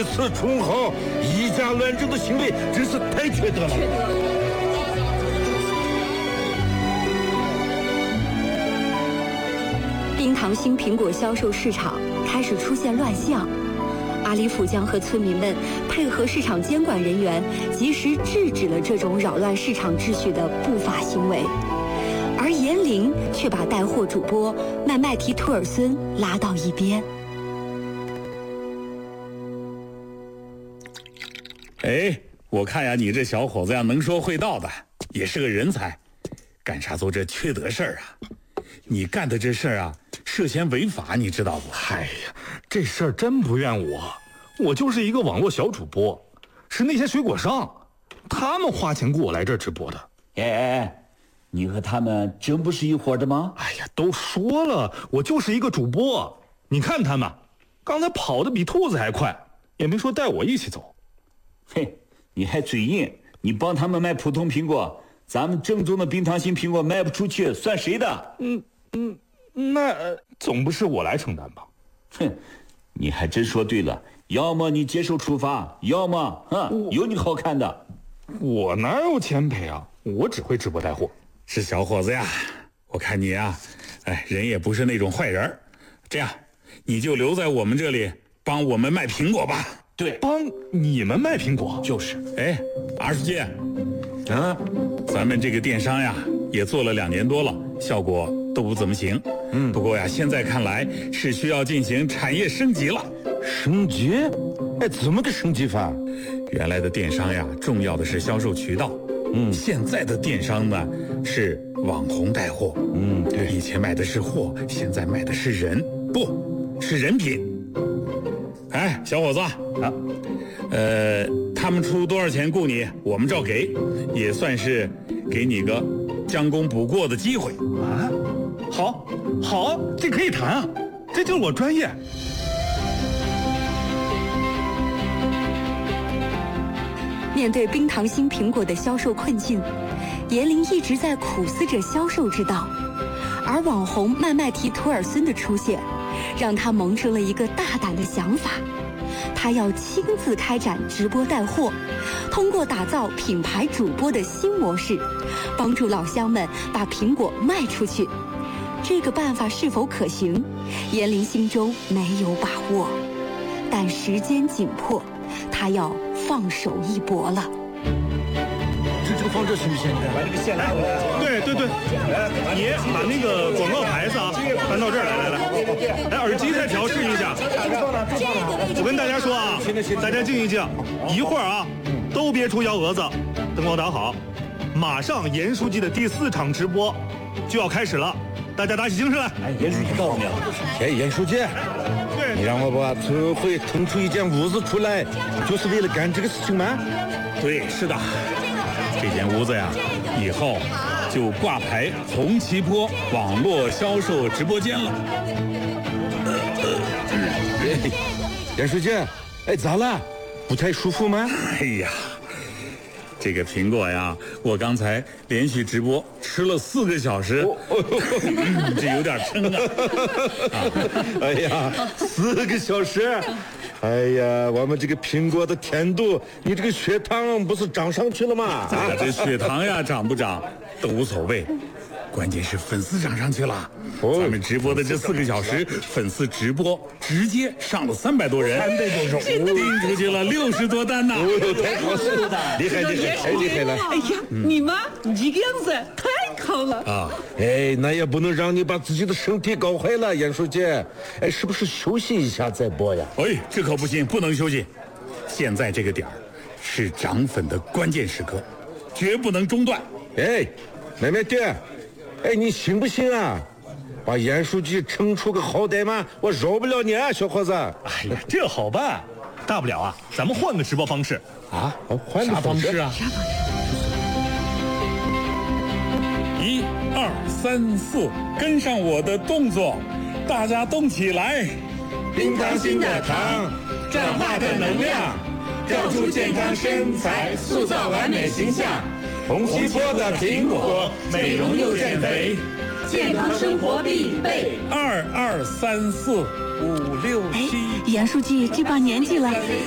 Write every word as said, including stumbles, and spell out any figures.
次重好，以假乱真的行为真是太缺德了。缺德了。 冰糖新苹果销售市场开始出现乱象，阿里甫江和村民们配合市场监管人员，及时制止了这种扰乱市场秩序的不法行为。而严玲却把带货主播麦麦提图尔孙拉到一边。 哎，我看呀，你这小伙子呀，能说会道的，也是个人才，干啥做这缺德事儿啊？你干的这事儿啊，涉嫌违法，你知道不？ 哎呀，这事儿真不怨我，我就是一个网络小主播，是那些水果商，他们花钱雇我来这儿直播的。 哎哎哎，你和他们真不是一伙的吗？ 哎呀，都说了，我就是一个主播。你看他们，刚才跑得比兔子还快，也没说带我一起走。 嘿，你还嘴硬，你帮他们卖普通苹果，咱们正宗的冰糖心苹果卖不出去，算谁的？ 嗯嗯，那、呃、总不是我来承担吧？ 哼，你还真说对了，要么你接受处罚，要么哼，有你好看的。 我哪有钱赔啊？我只会直播带货。 是小伙子呀，我看你呀，哎，人也不是那种坏人，这样，你就留在我们这里帮我们卖苹果吧。 对， 帮你们卖苹果就是。 哎，二书记， 啊， 咱们这个电商呀，也做了两年多了，效果都不怎么行。嗯，不过呀，现在看来是需要进行产业升级了。 升级？哎，怎么个升级法？ 原来的电商呀，重要的是销售渠道。嗯，现在的电商呢是网红带货。 嗯，对， 以前卖的是货，现在卖的是人，不是人品。哎，小伙子啊，呃，他们出多少钱雇你，我们照给，也算是给你个将功补过的机会啊。好，好，这可以谈啊，这就是我专业。 面对冰糖新苹果的销售困境，严玲一直在苦思着销售之道，而网红麦麦提图尔孙的出现，让他萌生了一个大胆的想法，他要亲自开展直播带货，通过打造品牌主播的新模式，帮助老乡们把苹果卖出去。这个办法是否可行，严玲心中没有把握，但时间紧迫，他要放手一搏了。 这这个放这行不行？把这个线拿过来。 对对对，你把那个广告牌子啊搬到这儿来，来来，来耳机再调试一下。我跟大家说啊，大家静一静，一会儿啊，都别出幺蛾子，灯光打好，马上严书记的第四场直播就要开始了，大家打起精神来。 哎，严书记告诉你了， 哎，严书记，你让我把村会腾出一间屋子出来，就是为了干这个事情吗？ 对，是的，这间屋子呀，以后就挂牌红旗坡网络销售直播间了。 哎，严书记，哎，咋了？不太舒服吗？ 哎呀，这个苹果呀，我刚才连续直播吃了四个小时，哦嗯、这有点撑啊。 哎呀，四个小时。哎呀，我们这个苹果的甜度，你这个血糖不是涨上去了吗？ 哎呀，这血糖呀涨不涨都无所谓，关键是粉丝涨上去了。哦、咱们直播的这四个小时，粉丝直播直接上了三百多人， 三百多人， 订出去了六十多单呢。 哦，太好了，厉害厉害，太厉害了！ 哎呀，嗯、你妈，你这个样子太好了啊！哎，那也不能让你把自己的身体搞坏了，严书记。哎，是不是休息一下再播呀？ 哎，这可不行，不能休息。现在这个点儿是涨粉的关键时刻，绝不能中断。 哎，妹妹爹，哎，你行不行啊？把严书记撑出个好歹嘛，我饶不了你啊，小伙子。 哎呀，这好办，大不了啊，咱们换个直播方式啊，哦，换个方式啊。 一二三四，跟上我的动作，大家动起来！ 冰糖心的糖，转化的能量，调出健康身材，塑造完美形象。红旗坡的苹果，美容又减肥，健康生活必备。 二二三四五六七。 哎，严书记这把年纪了，